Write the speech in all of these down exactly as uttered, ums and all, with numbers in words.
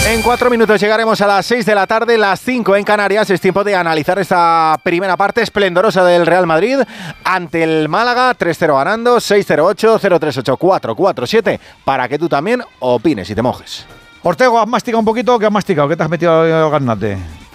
En cuatro minutos llegaremos a las seis de la tarde, las cinco en Canarias. Es tiempo de analizar esta primera parte esplendorosa del Real Madrid ante el Málaga, tres cero ganando, seis cero ocho, cero tres ocho, cuatro cuatro siete, para que tú también opines y te mojes. Ortego, ¿has masticado un poquito o qué has masticado? ¿Qué te has metido, Garnate?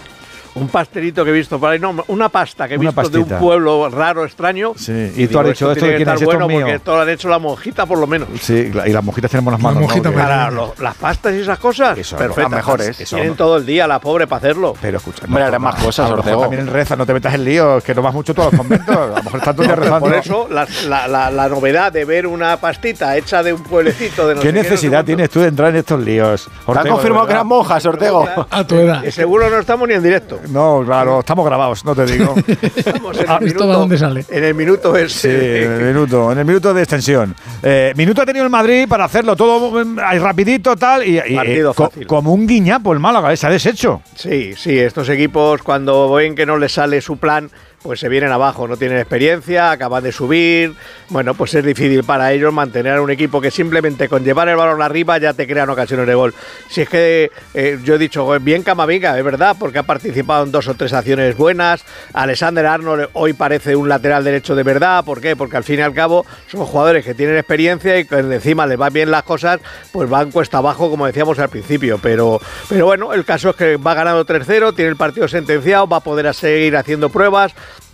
Un pastelito que he visto por ahí, no, una pasta que he Una visto pastita. de un pueblo raro, extraño. Sí, y, y tú digo, has dicho, ¿esto de tiene que quién es? estar Esto bueno es mío. porque esto lo han hecho la monjita por lo menos. Sí, y las monjitas tenemos las manos. monjita, ¿no? pero- Para lo- las pastas y esas cosas, Eso, perfectas. las mejores. Eso, Tienen no. todo el día la pobre para hacerlo. Pero escucha, Hombre, harán más cosas, a lo mejor Ortego. también reza, no te metas en líos, que no vas mucho tú a los conventos. A lo mejor estás todo el día rezando. Por eso, la, la, la, la novedad de ver una pastita hecha de un pueblecito de no ¿Qué sé no sé necesidad cuánto. tienes tú de entrar en estos líos? Te han Ortego, confirmado de que eran verdad. monjas, Ortego. A tu edad. Que seguro no estamos ni en directo. No, claro, estamos grabados, no te digo. Estamos en Ah, el ¿esto minuto, de dónde sale? En el minuto Sí, ese. en el minuto, en el minuto de extensión. Eh, minuto ha tenido el Madrid para hacerlo todo mm, ahí rapidito, tal, y, y, Partido eh, co- fácil. como un guiñapo el Málaga, eh, se ha deshecho. Sí, sí, estos equipos cuando ven que no les sale su plan, pues se vienen abajo, no tienen experiencia, acaban de subir, bueno, pues es difícil para ellos mantener a un equipo que simplemente con llevar el balón arriba ya te crean ocasiones de gol. Si es que eh, yo he dicho, bien Camavinga, es verdad, porque ha participado en dos o tres acciones buenas, Alexander Arnold hoy parece un lateral derecho de verdad, ¿por qué? Porque al fin y al cabo son jugadores que tienen experiencia y que encima les van bien las cosas, pues van cuesta abajo, como decíamos al principio, pero, pero bueno, el caso es que va ganando tres cero, tiene el partido sentenciado, va a poder seguir haciendo pruebas.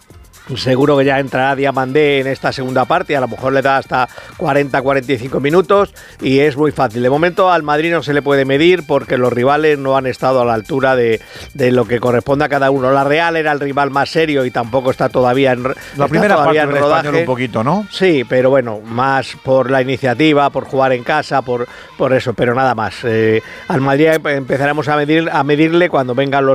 Seguro que ya entrará Diamandé en esta segunda parte, a lo mejor le da hasta cuarenta a cuarenta y cinco minutos y es muy fácil. De momento al Madrid no se le puede medir porque los rivales no han estado a la altura de, de lo que corresponde a cada uno. La Real era el rival más serio y tampoco está todavía en La está primera parte todavía en del rodaje. español un poquito, ¿no? Sí, pero bueno, más por la iniciativa, por jugar en casa, por, por eso, pero nada más. Eh, al Madrid empezaremos a medir a medirle cuando vengan los